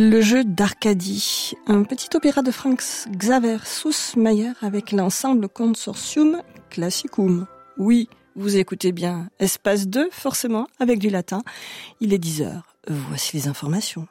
Le jeu d'Arcadie, un petit opéra de Franz Xaver Süssmayr avec l'ensemble Consortium Classicum. Oui, vous écoutez bien, espace 2 forcément, avec du latin. Il est 10h, voici les informations.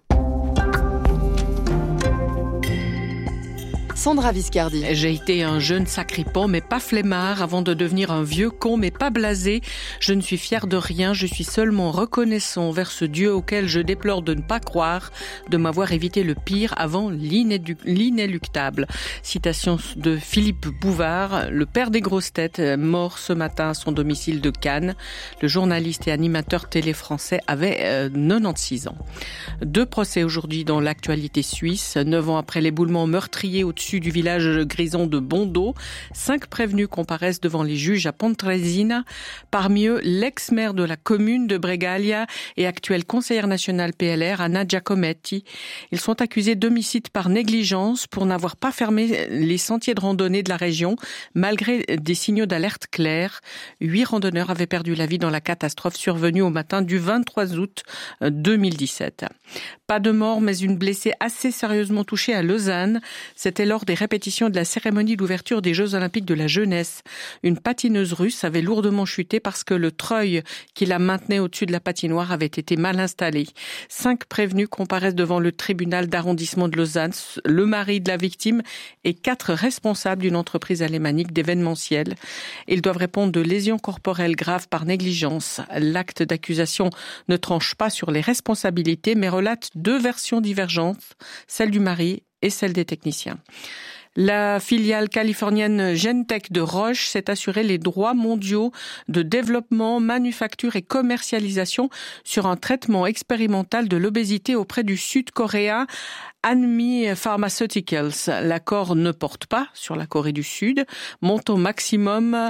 Sandra Viscardi. J'ai été un jeune sacripant, mais pas flemmard, avant de devenir un vieux con, mais pas blasé. Je ne suis fier de rien, je suis seulement reconnaissant vers ce Dieu auquel je déplore de ne pas croire, de m'avoir évité le pire avant l'inéluctable. Citation de Philippe Bouvard, le père des grosses têtes, mort ce matin à son domicile de Cannes. Le journaliste et animateur télé français avait 96 ans. 2 procès aujourd'hui dans l'actualité suisse, 9 ans après l'éboulement meurtrier au-dessus du village grison de Bondo. 5 prévenus comparaissent devant les juges à Pontresina. Parmi eux, l'ex-maire de la commune de Bregaglia et actuelle conseillère nationale PLR, Anna Giacometti. Ils sont accusés d'homicide par négligence pour n'avoir pas fermé les sentiers de randonnée de la région, malgré des signaux d'alerte clairs. 8 randonneurs avaient perdu la vie dans la catastrophe survenue au matin du 23 août 2017. Pas de mort, mais une blessée assez sérieusement touchée à Lausanne. C'était lors des répétitions de la cérémonie d'ouverture des Jeux Olympiques de la jeunesse. Une patineuse russe avait lourdement chuté parce que le treuil qui la maintenait au-dessus de la patinoire avait été mal installé. 5 prévenus comparaissent devant le tribunal d'arrondissement de Lausanne, le mari de la victime et 4 responsables d'une entreprise alémanique d'événementiel. Ils doivent répondre de lésions corporelles graves par négligence. L'acte d'accusation ne tranche pas sur les responsabilités, mais relate 2 versions divergentes, celle du mari et celle des techniciens. La filiale californienne Genentech de Roche s'est assurée les droits mondiaux de développement, manufacture et commercialisation sur un traitement expérimental de l'obésité auprès du Sud-Coréen Anmi Pharmaceuticals. L'accord ne porte pas sur la Corée du Sud. Montant maximum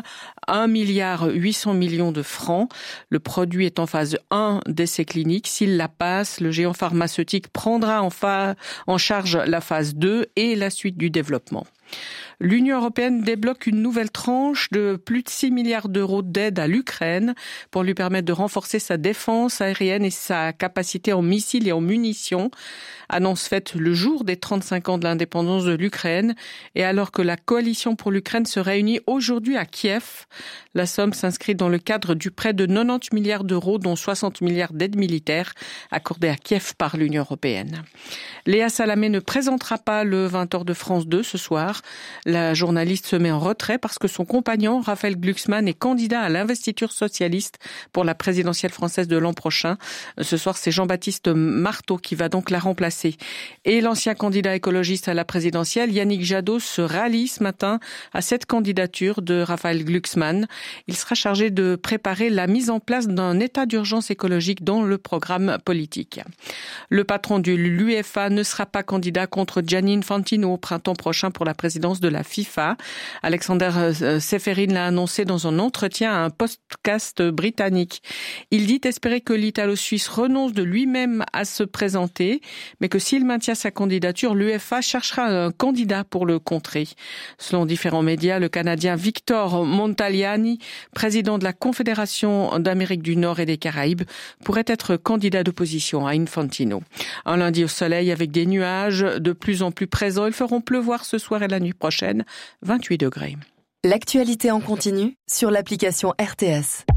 1,8 milliard de francs. Le produit est en phase 1 d'essais cliniques. S'il la passe, le géant pharmaceutique prendra en charge la phase 2 et la suite du développement. L'Union européenne débloque une nouvelle tranche de plus de 6 milliards d'euros d'aide à l'Ukraine pour lui permettre de renforcer sa défense aérienne et sa capacité en missiles et en munitions. Annonce faite le jour des 35 ans de l'indépendance de l'Ukraine et alors que la coalition pour l'Ukraine se réunit aujourd'hui à Kiev. La somme s'inscrit dans le cadre du prêt de 90 milliards d'euros, dont 60 milliards d'aides militaires accordées à Kiev par l'Union européenne. Léa Salamé ne présentera pas le 20h de France 2 ce soir. La journaliste se met en retrait parce que son compagnon, Raphaël Glucksmann, est candidat à l'investiture socialiste pour la présidentielle française de l'an prochain. Ce soir, c'est Jean-Baptiste Marteau qui va donc la remplacer. Et l'ancien candidat écologiste à la présidentielle, Yannick Jadot, se rallie ce matin à cette candidature de Raphaël Glucksmann. Il sera chargé de préparer la mise en place d'un état d'urgence écologique dans le programme politique. Le patron de l'UEFA ne sera pas candidat contre Gianni Infantino au printemps prochain pour la présidence de la FIFA. Alexander Seferin l'a annoncé dans un entretien à un podcast britannique. Il dit espérer que l'Italo-Suisse renonce de lui-même à se présenter, mais que s'il maintient sa candidature, l'UEFA cherchera un candidat pour le contrer. Selon différents médias, le Canadien Victor Montagliani, président de la Confédération d'Amérique du Nord et des Caraïbes, pourrait être candidat d'opposition à Infantino. Un lundi au soleil avec des nuages de plus en plus présents. Ils feront pleuvoir ce soir et la nuit prochaine, 28 degrés. L'actualité en continu sur l'application RTS.